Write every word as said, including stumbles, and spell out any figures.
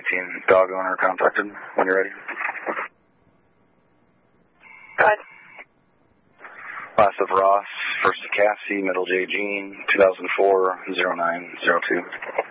nineteen, dog owner contacted when you're ready. Go ahead. Last of Ross, first of Cassie, middle J Jean, two thousand four, oh nine oh two.